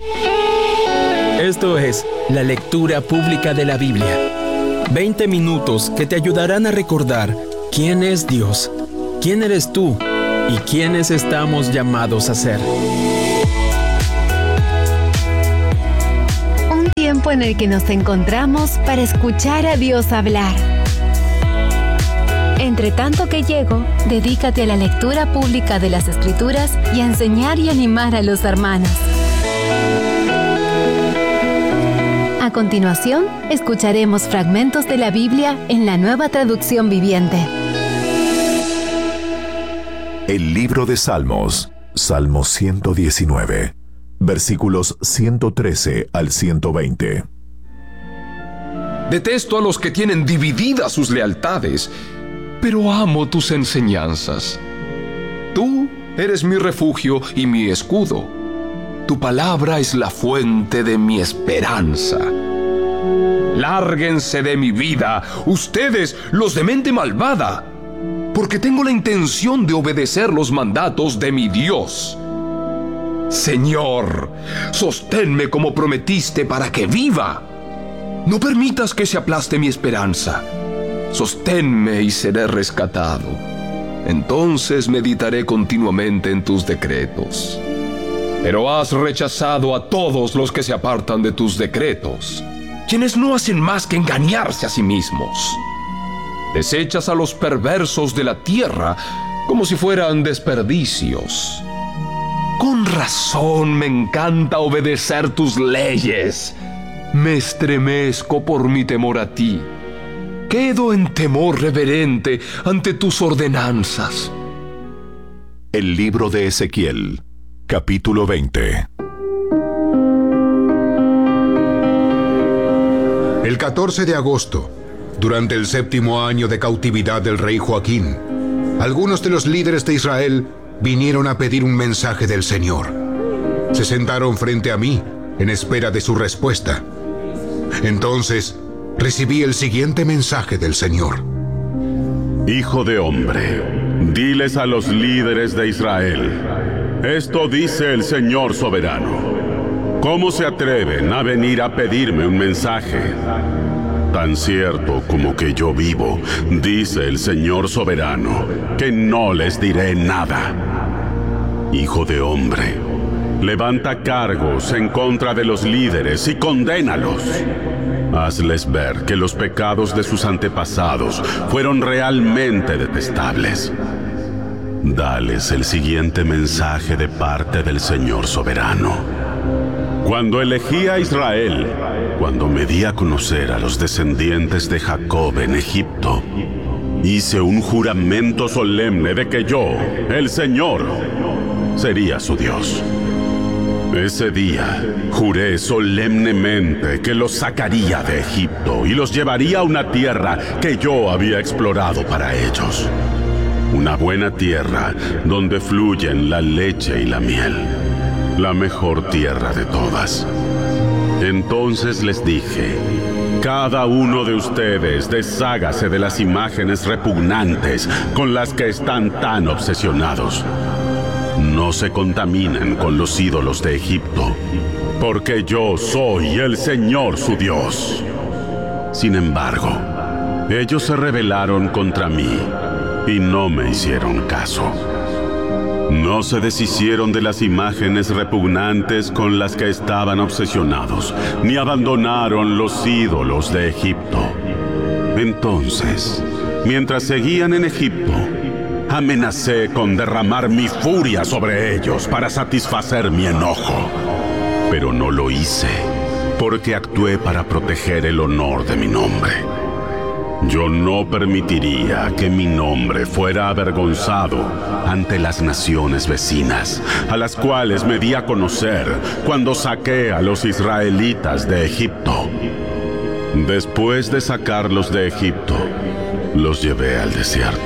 Esto es la lectura pública de la Biblia. 20 minutos que te ayudarán a recordar quién es Dios, quién eres tú y quiénes estamos llamados a ser. Un tiempo en el que nos encontramos para escuchar a Dios hablar. Entre tanto que llego, dedícate a la lectura pública de las Escrituras y a enseñar y animar a los hermanos. A continuación, escucharemos fragmentos de la Biblia en la Nueva Traducción Viviente. El libro de Salmos, Salmo 119, versículos 113 al 120. Detesto a los que tienen divididas sus lealtades, pero amo tus enseñanzas. Tú eres mi refugio y mi escudo. Tu palabra es la fuente de mi esperanza. Lárguense de mi vida, ustedes, los de mente malvada, porque tengo la intención de obedecer los mandatos de mi Dios. Señor, sosténme como prometiste para que viva. No permitas que se aplaste mi esperanza. Sosténme y seré rescatado. Entonces meditaré continuamente en tus decretos. Pero has rechazado a todos los que se apartan de tus decretos, quienes no hacen más que engañarse a sí mismos. Desechas a los perversos de la tierra como si fueran desperdicios. Con razón me encanta obedecer tus leyes. Me estremezco por mi temor a ti. Quedo en temor reverente ante tus ordenanzas. El libro de Ezequiel, capítulo 20. El 14 de agosto, durante el 7º año de cautividad del rey Joaquín, algunos de los líderes de Israel vinieron a pedir un mensaje del Señor. Se sentaron frente a mí, en espera de su respuesta. Entonces, recibí el siguiente mensaje del Señor. Hijo de hombre, diles a los líderes de Israel: esto dice el Señor soberano. ¿Cómo se atreven a venir a pedirme un mensaje? Tan cierto como que yo vivo, dice el Señor soberano, que no les diré nada. Hijo de hombre, levanta cargos en contra de los líderes y condénalos. Hazles ver que los pecados de sus antepasados fueron realmente detestables. Dales el siguiente mensaje de parte del Señor soberano. Cuando elegí a Israel, cuando me di a conocer a los descendientes de Jacob en Egipto, hice un juramento solemne de que yo, el Señor, sería su Dios. Ese día, juré solemnemente que los sacaría de Egipto y los llevaría a una tierra que yo había explorado para ellos. Una buena tierra donde fluyen la leche y la miel. La mejor tierra de todas. Entonces les dije: cada uno de ustedes deshágase de las imágenes repugnantes con las que están tan obsesionados. No se contaminen con los ídolos de Egipto, porque yo soy el Señor su Dios. Sin embargo, ellos se rebelaron contra mí y no me hicieron caso. No se deshicieron de las imágenes repugnantes con las que estaban obsesionados, ni abandonaron los ídolos de Egipto. Entonces, mientras seguían en Egipto, amenacé con derramar mi furia sobre ellos para satisfacer mi enojo. Pero no lo hice, porque actué para proteger el honor de mi nombre. Yo no permitiría que mi nombre fuera avergonzado ante las naciones vecinas, a las cuales me di a conocer cuando saqué a los israelitas de Egipto. Después de sacarlos de Egipto, los llevé al desierto.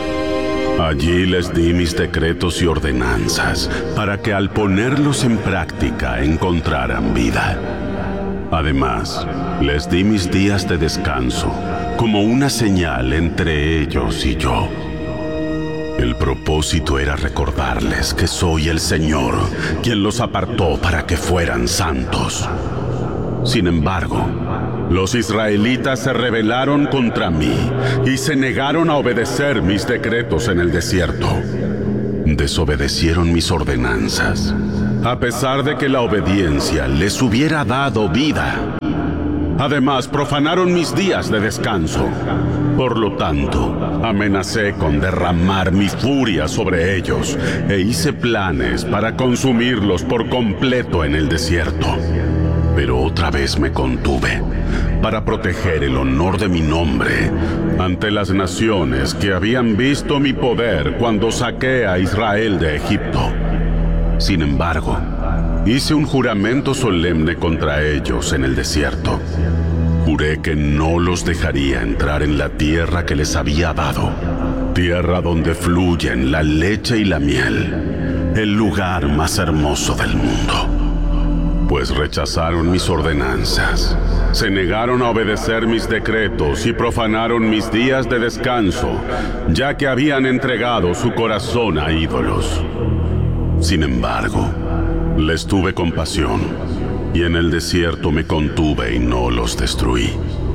Allí les di mis decretos y ordenanzas para que al ponerlos en práctica encontraran vida. Además, les di mis días de descanso como una señal entre ellos y yo. El propósito era recordarles que soy el Señor, quien los apartó para que fueran santos. Sin embargo, los israelitas se rebelaron contra mí y se negaron a obedecer mis decretos en el desierto. Desobedecieron mis ordenanzas, a pesar de que la obediencia les hubiera dado vida. Además, profanaron mis días de descanso. Por lo tanto, amenacé con derramar mi furia sobre ellos e hice planes para consumirlos por completo en el desierto. Pero otra vez me contuve para proteger el honor de mi nombre ante las naciones que habían visto mi poder cuando saqué a Israel de Egipto. Sin embargo, hice un juramento solemne contra ellos en el desierto. Juré que no los dejaría entrar en la tierra que les había dado, tierra donde fluyen la leche y la miel, el lugar más hermoso del mundo. Pues rechazaron mis ordenanzas, se negaron a obedecer mis decretos y profanaron mis días de descanso, ya que habían entregado su corazón a ídolos. Sin embargo, les tuve compasión y en el desierto me contuve y no los destruí.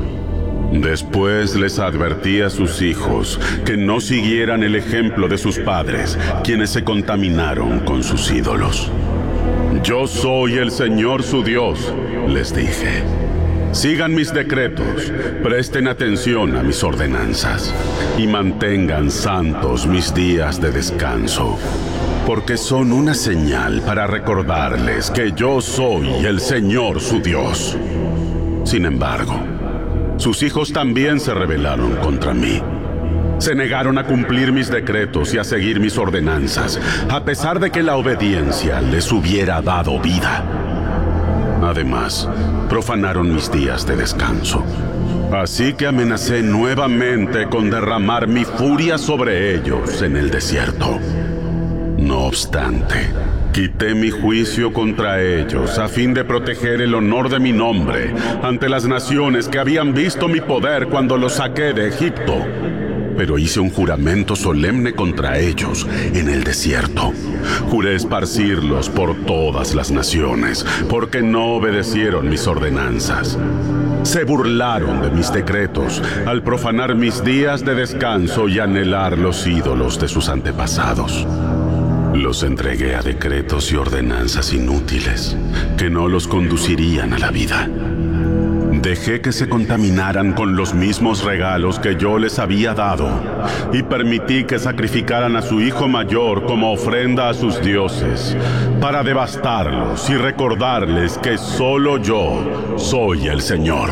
Después les advertí a sus hijos que no siguieran el ejemplo de sus padres, quienes se contaminaron con sus ídolos. Yo soy el Señor su Dios, les dije. Sigan mis decretos, presten atención a mis ordenanzas y mantengan santos mis días de descanso, porque son una señal para recordarles que yo soy el Señor su Dios. Sin embargo, sus hijos también se rebelaron contra mí. Se negaron a cumplir mis decretos y a seguir mis ordenanzas, a pesar de que la obediencia les hubiera dado vida. Además, profanaron mis días de descanso. Así que amenacé nuevamente con derramar mi furia sobre ellos en el desierto. No obstante, quité mi juicio contra ellos a fin de proteger el honor de mi nombre ante las naciones que habían visto mi poder cuando los saqué de Egipto. Pero hice un juramento solemne contra ellos en el desierto. Juré esparcirlos por todas las naciones, porque no obedecieron mis ordenanzas. Se burlaron de mis decretos al profanar mis días de descanso y anhelar los ídolos de sus antepasados. Los entregué a decretos y ordenanzas inútiles que no los conducirían a la vida. Dejé que se contaminaran con los mismos regalos que yo les había dado y permití que sacrificaran a su hijo mayor como ofrenda a sus dioses para devastarlos y recordarles que solo yo soy el Señor.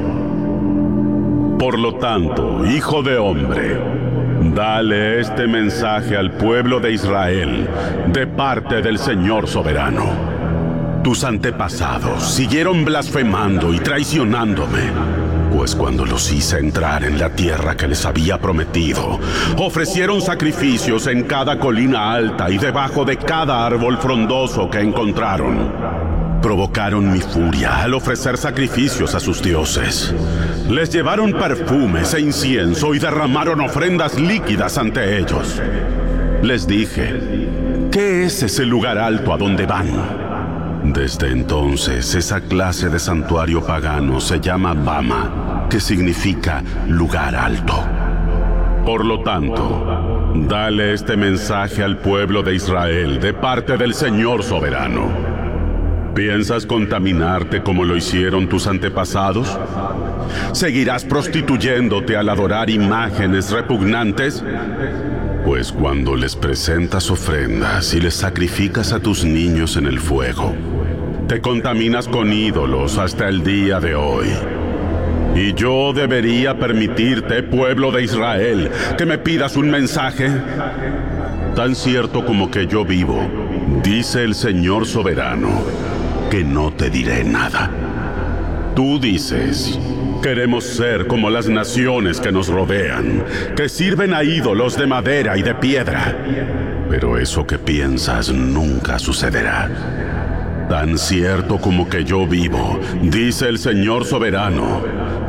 Por lo tanto, hijo de hombre, dale este mensaje al pueblo de Israel de parte del Señor soberano. Tus antepasados siguieron blasfemando y traicionándome, pues cuando los hice entrar en la tierra que les había prometido, ofrecieron sacrificios en cada colina alta y debajo de cada árbol frondoso que encontraron. Provocaron mi furia al ofrecer sacrificios a sus dioses. Les llevaron perfumes e incienso y derramaron ofrendas líquidas ante ellos. Les dije, ¿qué es ese lugar alto a donde van? Desde entonces, esa clase de santuario pagano se llama Bama, que significa lugar alto. Por lo tanto, dale este mensaje al pueblo de Israel de parte del Señor soberano. ¿Piensas contaminarte como lo hicieron tus antepasados? ¿Seguirás prostituyéndote al adorar imágenes repugnantes? Pues cuando les presentas ofrendas y les sacrificas a tus niños en el fuego, te contaminas con ídolos hasta el día de hoy. ¿Y yo debería permitirte, pueblo de Israel, que me pidas un mensaje? Tan cierto como que yo vivo, dice el Señor soberano, que no te diré nada. Tú dices, queremos ser como las naciones que nos rodean, que sirven a ídolos de madera y de piedra. Pero eso que piensas nunca sucederá. Tan cierto como que yo vivo, dice el Señor soberano,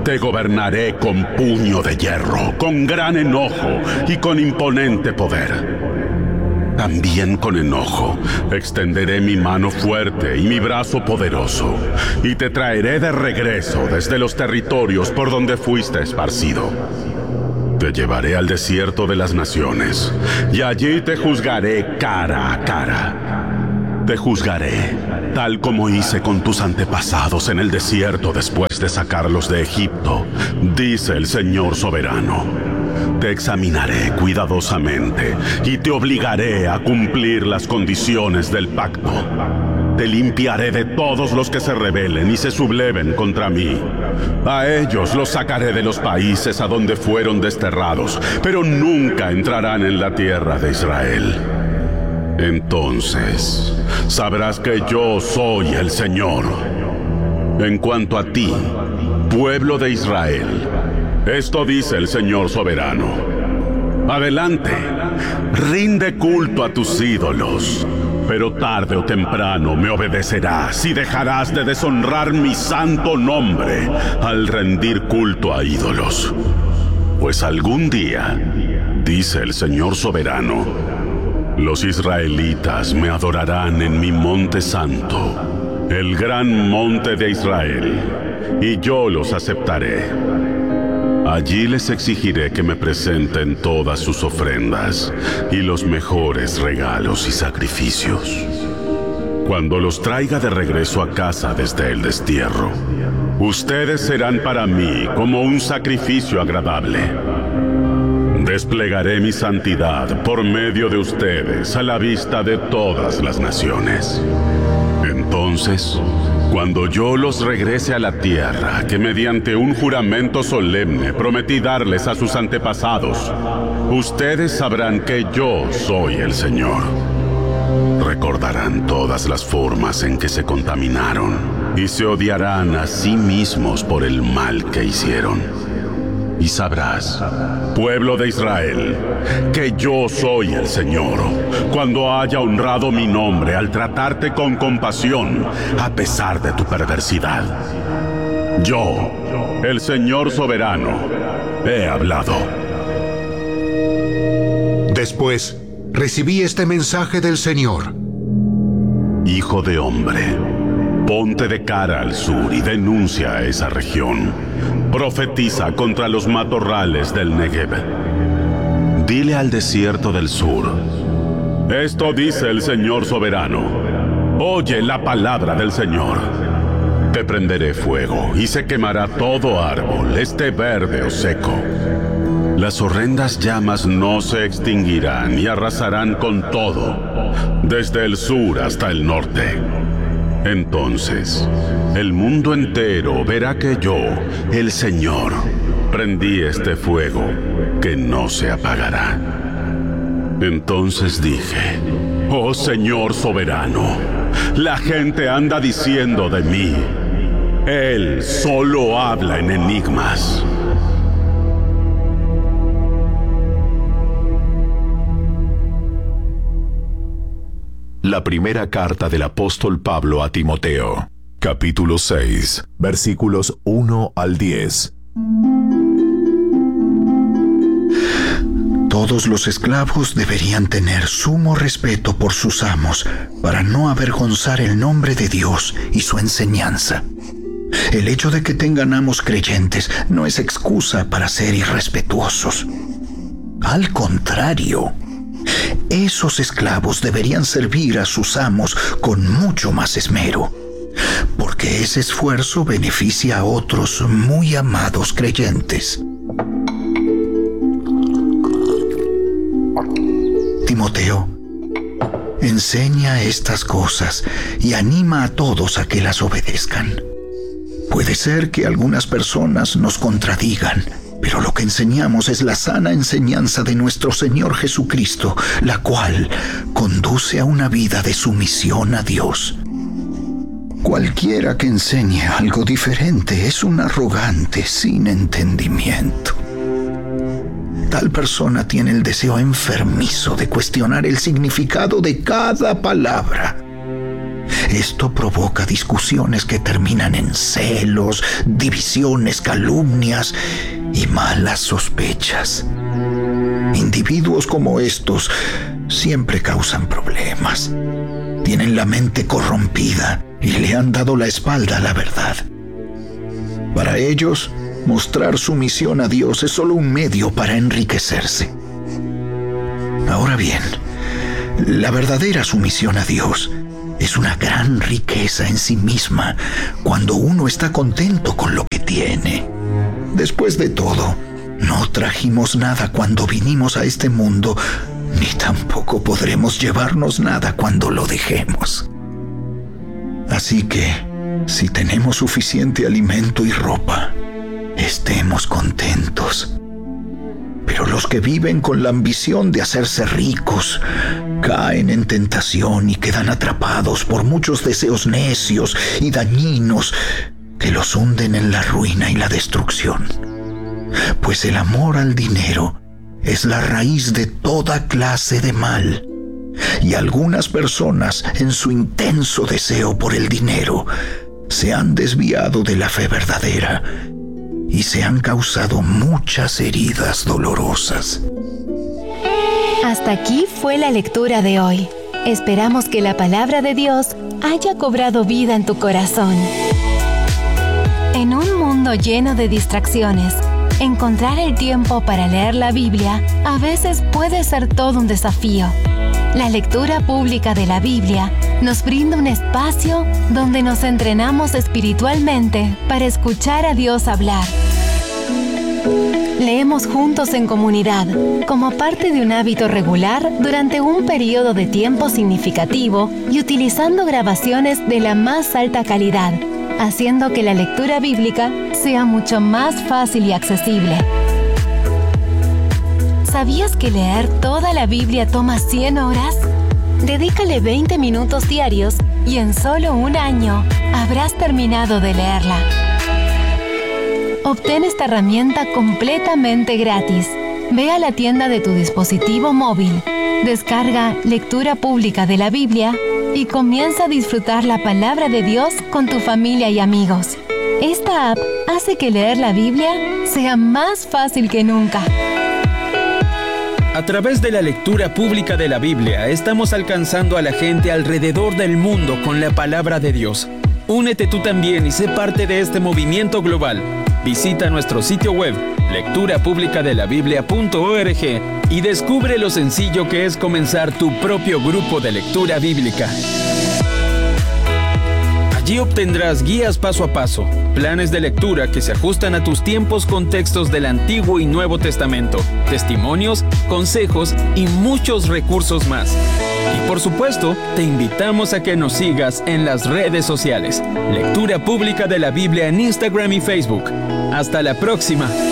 te gobernaré con puño de hierro, con gran enojo y con imponente poder. También con enojo extenderé mi mano fuerte y mi brazo poderoso, y te traeré de regreso desde los territorios por donde fuiste esparcido. Te llevaré al desierto de las naciones, y allí te juzgaré cara a cara. Te juzgaré tal como hice con tus antepasados en el desierto después de sacarlos de Egipto, dice el Señor soberano. Te examinaré cuidadosamente y te obligaré a cumplir las condiciones del pacto. Te limpiaré de todos los que se rebelen y se subleven contra mí. A ellos los sacaré de los países a donde fueron desterrados, pero nunca entrarán en la tierra de Israel. Entonces sabrás que yo soy el Señor. En cuanto a ti, pueblo de Israel, esto dice el Señor soberano. Adelante, rinde culto a tus ídolos, pero tarde o temprano me obedecerás y dejarás de deshonrar mi santo nombre al rendir culto a ídolos. Pues algún día, dice el Señor soberano, los israelitas me adorarán en mi monte santo, el gran monte de Israel, y yo los aceptaré. Allí les exigiré que me presenten todas sus ofrendas y los mejores regalos y sacrificios. Cuando los traiga de regreso a casa desde el destierro, ustedes serán para mí como un sacrificio agradable. Desplegaré mi santidad por medio de ustedes a la vista de todas las naciones. Entonces, cuando yo los regrese a la tierra que mediante un juramento solemne prometí darles a sus antepasados, ustedes sabrán que yo soy el Señor. Recordarán todas las formas en que se contaminaron y se odiarán a sí mismos por el mal que hicieron. Y sabrás, pueblo de Israel, que yo soy el Señor, cuando haya honrado mi nombre al tratarte con compasión a pesar de tu perversidad. Yo, el Señor soberano, he hablado. Después, recibí este mensaje del Señor. Hijo de hombre, ponte de cara al sur y denuncia a esa región. Profetiza contra los matorrales del Negev. Dile al desierto del sur: esto dice el Señor soberano. Oye la palabra del Señor. Te prenderé fuego y se quemará todo árbol, esté verde o seco. Las horrendas llamas no se extinguirán y arrasarán con todo, desde el sur hasta el norte. Entonces, el mundo entero verá que yo, el Señor, prendí este fuego que no se apagará. Entonces dije: oh Señor soberano, la gente anda diciendo de mí, Él solo habla en enigmas. La primera carta del apóstol Pablo a Timoteo, capítulo 6, versículos 1 al 10. Todos los esclavos deberían tener sumo respeto por sus amos para no avergonzar el nombre de Dios y su enseñanza. El hecho de que tengan amos creyentes no es excusa para ser irrespetuosos. Al contrario, esos esclavos deberían servir a sus amos con mucho más esmero, porque ese esfuerzo beneficia a otros muy amados creyentes. Timoteo, enseña estas cosas y anima a todos a que las obedezcan. Puede ser que algunas personas nos contradigan, pero lo que enseñamos es la sana enseñanza de nuestro Señor Jesucristo, la cual conduce a una vida de sumisión a Dios. Cualquiera que enseñe algo diferente es un arrogante sin entendimiento. Tal persona tiene el deseo enfermizo de cuestionar el significado de cada palabra. Esto provoca discusiones que terminan en celos, divisiones, calumnias y malas sospechas. Individuos como estos siempre causan problemas. Tienen la mente corrompida y le han dado la espalda a la verdad. Para ellos, mostrar sumisión a Dios es solo un medio para enriquecerse. Ahora bien, la verdadera sumisión a Dios es una gran riqueza en sí misma cuando uno está contento con lo que tiene. Después de todo, no trajimos nada cuando vinimos a este mundo, ni tampoco podremos llevarnos nada cuando lo dejemos. Así que, si tenemos suficiente alimento y ropa, estemos contentos. Pero los que viven con la ambición de hacerse ricos caen en tentación y quedan atrapados por muchos deseos necios y dañinos que los hunden en la ruina y la destrucción. Pues el amor al dinero es la raíz de toda clase de mal. Y algunas personas, en su intenso deseo por el dinero, se han desviado de la fe verdadera y se han causado muchas heridas dolorosas. Hasta aquí fue la lectura de hoy. Esperamos que la palabra de Dios haya cobrado vida en tu corazón. En un mundo lleno de distracciones, encontrar el tiempo para leer la Biblia a veces puede ser todo un desafío. La lectura pública de la Biblia nos brinda un espacio donde nos entrenamos espiritualmente para escuchar a Dios hablar. Leemos juntos en comunidad, como parte de un hábito regular durante un periodo de tiempo significativo y utilizando grabaciones de la más alta calidad, haciendo que la lectura bíblica sea mucho más fácil y accesible. ¿Sabías que leer toda la Biblia toma 100 horas? Dedícale 20 minutos diarios y en solo un año habrás terminado de leerla. Obtén esta herramienta completamente gratis. Ve a la tienda de tu dispositivo móvil, descarga Lectura Pública de la Biblia y comienza a disfrutar la palabra de Dios con tu familia y amigos. Esta app hace que leer la Biblia sea más fácil que nunca. A través de la lectura pública de la Biblia, estamos alcanzando a la gente alrededor del mundo con la palabra de Dios. Únete tú también y sé parte de este movimiento global. Visita nuestro sitio web, lecturapublicadelabiblia.org, y descubre lo sencillo que es comenzar tu propio grupo de lectura bíblica. Allí obtendrás guías paso a paso, planes de lectura que se ajustan a tus tiempos con textos del Antiguo y Nuevo Testamento, testimonios, consejos y muchos recursos más. Y por supuesto, te invitamos a que nos sigas en las redes sociales. Lectura Pública de la Biblia en Instagram y Facebook. ¡Hasta la próxima!